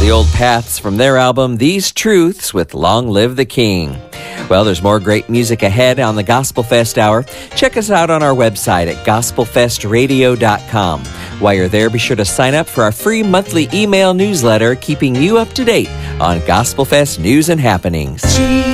The Old Paths from their album, These Truths, with Long Live the King. Well, there's more great music ahead on the Gospel Fest Hour. Check us out on our website at gospelfestradio.com. While you're there, be sure to sign up for our free monthly email newsletter, keeping you up to date on Gospel Fest news and happenings.